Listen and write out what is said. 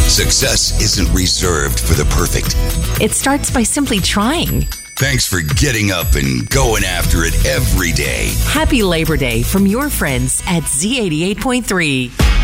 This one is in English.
Success isn't reserved for the perfect. It starts by simply trying. Thanks for getting up and going after it every day. Happy Labor Day from your friends at Z88.3.